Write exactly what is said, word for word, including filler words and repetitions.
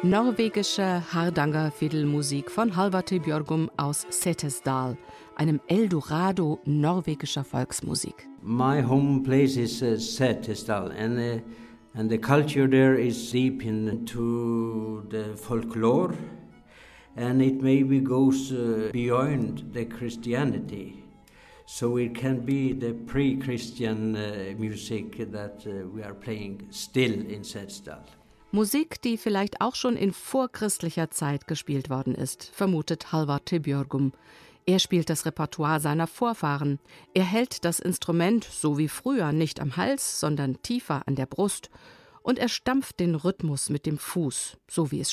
Norwegische Hardanger-Fidelmusik von Halvard Bjørgum aus Setesdal, einem Eldorado norwegischer Volksmusik. My home place is uh, Setesdal, and uh, and the culture there is deep into the folklore, and it maybe goes uh, beyond the Christianity. So it can be the pre-Christian uh, music that uh, we are playing still in Setesdal. Musik, die vielleicht auch schon in vorchristlicher Zeit gespielt worden ist, vermutet Halvard Bjørgum. Er spielt das Repertoire seiner Vorfahren. Er hält das Instrument, so wie früher, nicht am Hals, sondern tiefer an der Brust. Und er stampft den Rhythmus mit dem Fuß, so wie es